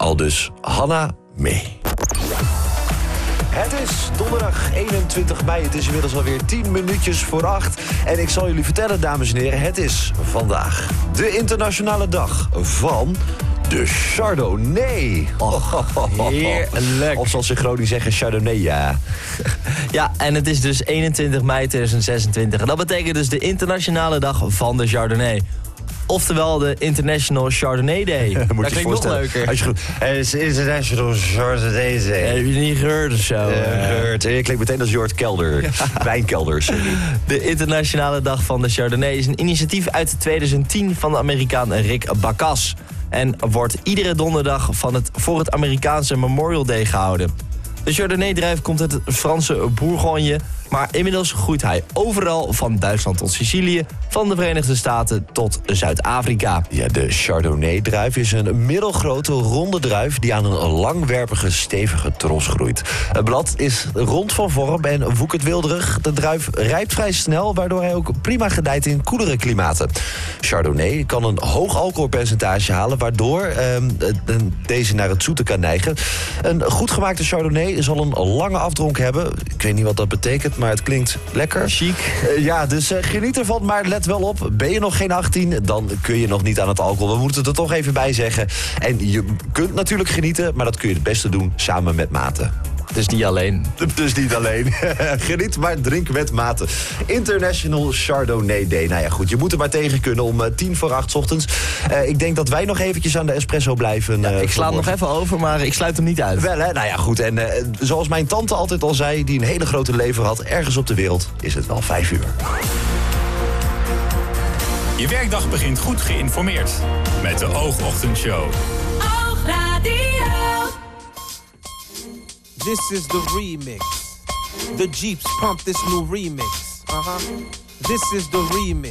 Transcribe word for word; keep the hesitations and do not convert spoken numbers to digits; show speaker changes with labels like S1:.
S1: Aldus Hanna mee. Het is donderdag eenentwintig mei. Het is inmiddels alweer tien minuutjes voor acht. En ik zal jullie vertellen, dames en heren, het is vandaag de internationale dag van de Chardonnay.
S2: Oh, heerlijk.
S1: Of zoals ze Groningen zeggen, Chardonnay, ja.
S2: Ja, en het is dus eenentwintig mei tweeduizend zesentwintig. En dat betekent dus de internationale dag van de Chardonnay. Oftewel de International Chardonnay Day.
S1: Moet
S2: dat
S1: je
S2: klinkt nog leuker.
S1: Als je goed, het is International Chardonnay Day.
S2: Heb je niet gehoord of zo?
S1: Uh, gehoord. Je klinkt meteen als Jort Kelder. Ja. Wijnkelder, sorry.
S2: De Internationale Dag van de Chardonnay is een initiatief uit tweeduizend tien van de Amerikaan Rick Bacchus. En wordt iedere donderdag van het, voor het Amerikaanse Memorial Day gehouden. De Chardonnay-druif komt uit het Franse Bourgogne, maar inmiddels groeit hij overal van Duitsland tot Sicilië, van de Verenigde Staten tot Zuid-Afrika.
S1: Ja, de Chardonnay-druif is een middelgrote ronde druif die aan een langwerpige, stevige tros groeit. Het blad is rond van vorm en woekert wilderig. De druif rijpt vrij snel, waardoor hij ook prima gedijt in koelere klimaten. Chardonnay kan een hoog alcoholpercentage halen, waardoor eh, deze naar het zoete kan neigen. Een goed gemaakte Chardonnay zal een lange afdronk hebben. Ik weet niet wat dat betekent, maar het klinkt lekker.
S2: Chic.
S1: Uh, ja, dus uh, geniet ervan, maar let wel op. Ben je nog geen achttien, dan kun je nog niet aan het alcohol. We moeten het er toch even bij zeggen. En je kunt natuurlijk genieten, maar dat kun je het beste doen samen met maten.
S2: Dus niet alleen.
S1: Dus niet alleen. Geniet, maar drink met mate. International Chardonnay Day. Nou ja, goed, je moet er maar tegen kunnen om uh, tien voor acht 's ochtends. Uh, ik denk dat wij nog eventjes aan de espresso blijven.
S2: Ja,
S1: uh,
S2: ik sla hem nog even over, maar ik sluit hem niet uit.
S1: Wel, hè? Nou ja, goed. En uh, zoals mijn tante altijd al zei, die een hele grote lever had, ergens op de wereld is het wel vijf uur.
S3: Je werkdag begint goed geïnformeerd met de Oogochtendshow.
S4: Oogradio.
S5: This is the remix. The Jeeps pump this new remix. Uh-huh. This is the remix.